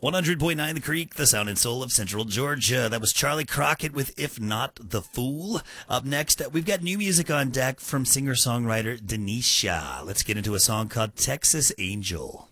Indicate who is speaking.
Speaker 1: 100.9 The Creek, the sound and soul of Central Georgia. That was Charlie Crockett with If Not the Fool. Up next, we've got new music on deck from singer-songwriter Denisha. Let's get into a song called Texas Angel.